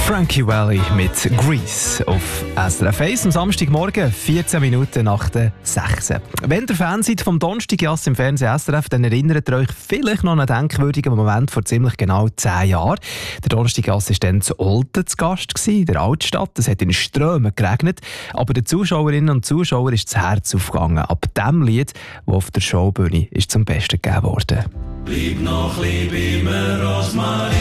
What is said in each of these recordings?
Frankie Valli mit Grease auf SRF 1 am Samstagmorgen, 14 Minuten nach der 6. Wenn ihr Fan seid vom Donnerstagjass im Fernsehen SRF, dann erinnert ihr euch vielleicht noch an einen denkwürdigen Moment vor ziemlich genau 10 Jahren. Der Donnerstagjass war dann zu Olten zu Gast, in der Altstadt. Es hat in Strömen geregnet, aber den Zuschauerinnen und Zuschauern ist das Herz aufgegangen. Ab dem Lied, das auf der Showbühne ist zum Besten gegeben wurde. Bleib noch lieb immer, Rosmarie.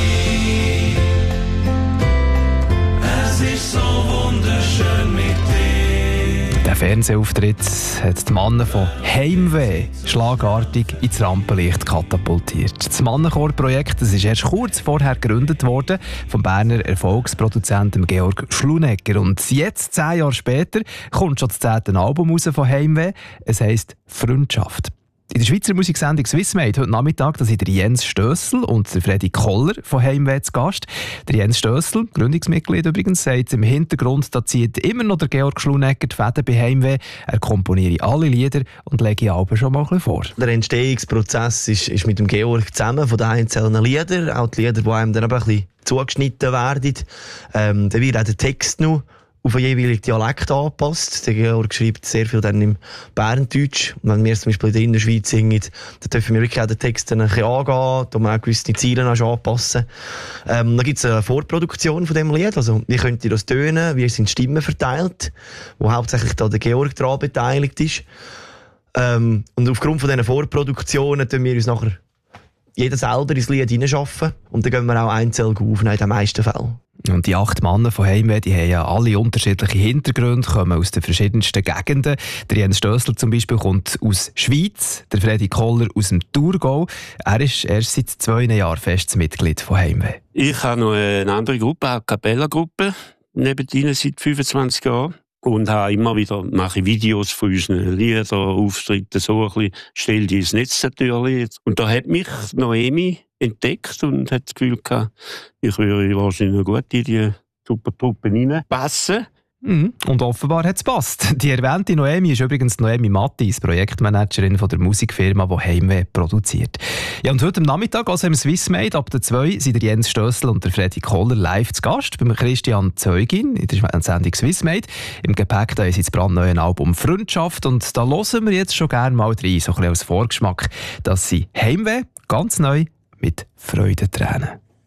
Es ist so wunderschön mit dir. Der Fernsehauftritt hat die Männer von Heimweh schlagartig ins Rampenlicht katapultiert. Das Mannenchor-Projekt ist erst kurz vorher gegründet worden vom Berner Erfolgsproduzenten Georg Schlunegger. Und jetzt, 10 Jahre später, kommt schon das 10. Album raus von Heimweh. Es heisst «Freundschaft». In der Schweizer Musiksendung Swissmade heute Nachmittag da sind der Jens Stössel und der Freddy Koller von Heimweh zu Gast. Der Jens Stössel, Gründungsmitglied übrigens, sagt im Hintergrund, da zieht immer noch der Georg Schlunegger die Fäden bei Heimweh. Er komponiere alle Lieder und lege Alben schon mal ein bisschen vor. Der Entstehungsprozess ist mit dem Georg zusammen von den einzelnen Liedern, auch die Lieder, die einem dann ein bisschen zugeschnitten werden. Dann wird auch der Text noch auf den jeweiligen Dialekt angepasst. Der Georg schreibt sehr viel dann im Berndeutsch. Wenn wir zum Beispiel in der Schweiz singen, dann dürfen wir wirklich auch den Text dann ein bisschen angehen, da man auch gewisse Ziele anpassen. Dann gibt es eine Vorproduktion von dem Lied. Also, wie könnt ihr das tönen? Wie sind die Stimmen verteilt? Wo hauptsächlich da der Georg daran beteiligt ist. Und aufgrund von diesen Vorproduktionen tun wir uns nachher jeder selber ins Lied hineinschaffen. Und dann gehen wir auch einzeln aufnehmen in den meisten Fällen. Und die 8 Männer von Heimweh, die haben ja alle unterschiedliche Hintergründe, kommen aus den verschiedensten Gegenden. Der Jens Stössel zum Beispiel kommt aus Schweiz, der Freddy Koller aus dem Thurgau. Er ist erst seit 2 Jahren festes Mitglied von Heimweh. Ich habe noch eine andere Gruppe, eine Capella-Gruppe, neben ihnen seit 25 Jahren. Und mache Videos von unseren Liedern, Auftritten, so ein bisschen, stelle die ins Netz natürlich. Und da hat mich Noemi entdeckt und hat das Gefühl gehabt, ich würde wahrscheinlich gut in die super Truppe reinpassen. Und offenbar hat es gepasst. Die erwähnte Noemi ist übrigens Noemi Mattis, Projektmanagerin von der Musikfirma, die Heimweh produziert. Ja, und heute am Nachmittag, also im Swissmade, ab der 2, sind der Jens Stössel und der Freddy Koller live zu Gast beim Christian Zeugin in der Sendung Swissmade. Im Gepäck da ist das brandneue Album «Freundschaft» und da hören wir jetzt schon gerne mal rein, so ein bisschen als Vorgeschmack, dass sie Heimweh ganz neu mit Freudentränen.